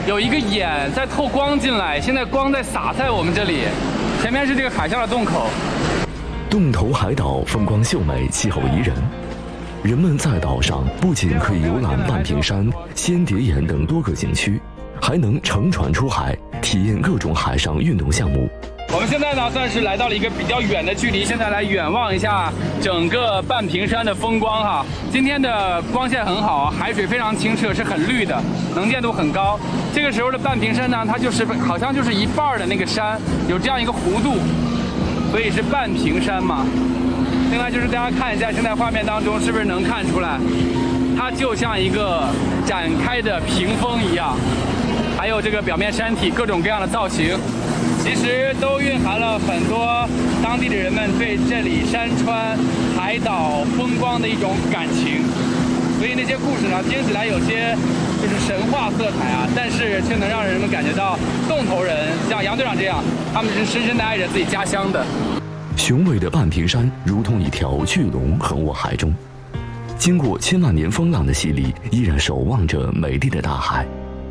有一个眼在透光进来，现在光在洒在我们这里。前面是这个海上的洞口。 洞头海岛风光秀美，气候宜人。人们在岛上不仅可以游览半屏山、仙蝶岩等多个景区，还能乘船出海，体验各种海上运动项目。 我们现在呢，算是来到了一个比较远的距离，现在来远望一下整个半屏山的风光哈。今天的光线很好，海水非常清澈，是很绿的，能见度很高。这个时候的半屏山呢，它就是好像就是一半的那个山有这样一个弧度，所以是半屏山嘛。另外就是大家看一下，现在画面当中是不是能看出来，它就像一个展开的屏风一样，还有这个表面山体各种各样的造型。其实都蕴含了很多当地的人们对这里山川、海岛风光的一种感情，所以那些故事呢，听起来有些就是神话色彩啊，但是却能让人们感觉到洞头人像杨队长这样，他们是深深的爱着自己家乡的。 雄伟的半屏山如同一条巨龙横卧海中，经过千万年风浪的洗礼，依然守望着美丽的大海。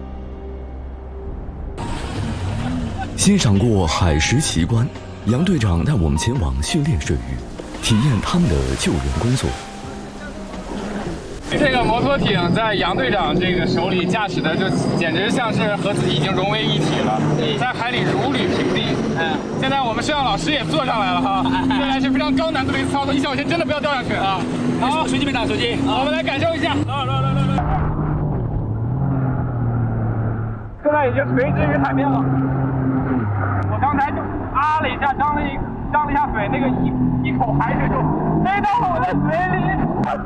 欣赏过海蚀奇观，杨队长带我们前往训练水域，体验他们的救援工作。 这个摩托艇在杨队长这个手里驾驶的，就简直像是和自己已经融为一体了，在海里如履平地。现在我们摄像老师也坐上来了哈，这来是非常高难度的一次操作，一小心真的不要掉下去啊！好，手机没打手机，我们来感受一下。来，现在已经垂直于海面了。我刚才就啊了一下，张了一下嘴，那个一口海水就飞到了我的嘴里。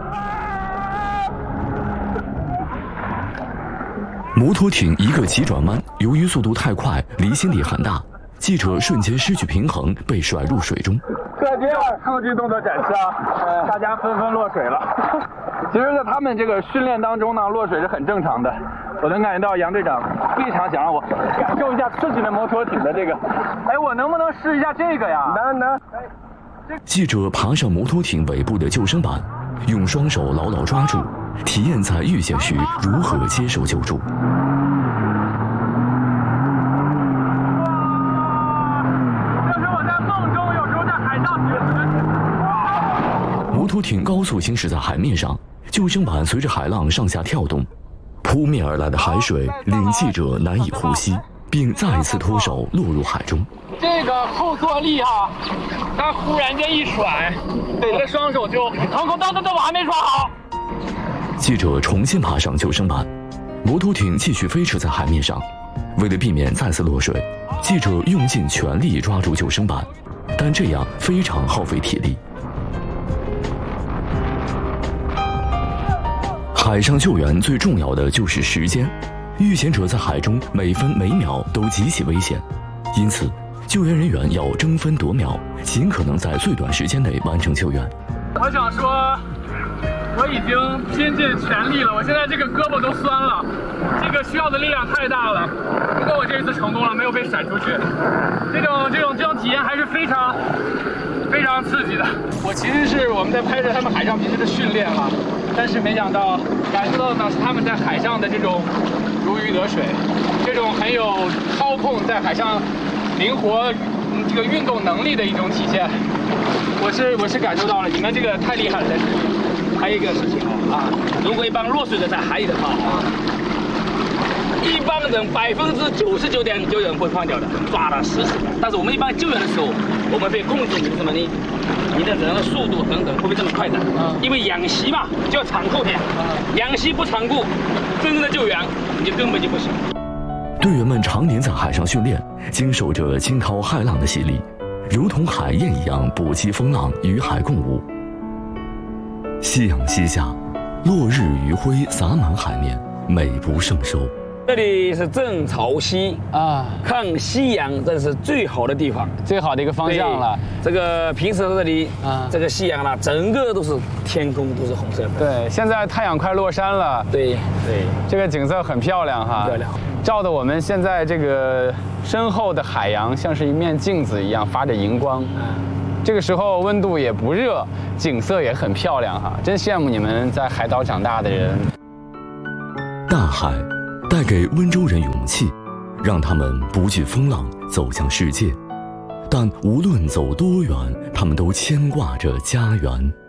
摩托艇一个急转弯，由于速度太快，离心力很大，记者瞬间失去平衡，被甩入水中。 这就是抗拒动作展示啊！大家纷纷落水了。其实，在他们这个训练当中呢，落水是很正常的。我能感觉到杨队长非常想让我感受一下自己的摩托艇的这个。哎，我能不能试一下这个呀？能。 记者爬上摩托艇尾部的救生板，用双手牢牢抓住，体验在遇险时如何接受救助。 这是我在梦中有时候在海上学的。 摩托艇高速行驶在海面上，救生板随着海浪上下跳动，扑面而来的海水令记者难以呼吸，并再一次脱手落入海中。 这个后坐力哈，它忽然间一甩，我的双手就等，我还没抓好。 记者重新爬上救生板，摩托艇继续飞驰在海面上。为了避免再次落水，记者用尽全力抓住救生板，但这样非常耗费体力。海上救援最重要的就是时间，遇险者在海中每分每秒都极其危险，因此救援人员要争分夺秒，尽可能在最短时间内完成救援。 我想说，我已经拼尽全力了，我现在这个胳膊都酸了，这个需要的力量太大了。如果我这一次成功了，没有被闪出去，这种体验还是非常刺激的。我其实是我们在拍摄他们海上平时的训练哈，但是没想到感受到的呢是他们在海上的这种如鱼得水，这种很有操控在海上灵活这个运动能力的一种体现。我是感受到了，你们这个太厉害了，在这里。还有一个事情啊，如果一般落水的在海里的话一般人99.9%人会放掉的，抓得死死的。但是我们一般救援的时候，我们会控制你什么呢？你的人的速度等等会不会这么快的？因为氧息嘛，就要残酷点。氧息不残酷，真正的救援你就根本就不行。 队员们常年在海上训练，经受着惊涛骇浪的洗礼，如同海燕一样搏击风浪，与海共舞。夕阳西下，落日余晖洒满海面，美不胜收。 这里是正潮汐啊，看夕阳这是最好的地方， 最好的一个方向了。 这个平时这里啊，这个夕阳呢，整个都是天空都是红色的。 对，现在太阳快落山了。 对， 这个景色很漂亮哈， 漂亮， 照的我们现在这个身后的海洋像是一面镜子一样发着荧光。这个时候温度也不热，景色也很漂亮哈，真羡慕你们在海岛长大的人。 大海带带给温州人勇气，让他们不惧风浪走向世界。但无论走多远，他们都牵挂着家园。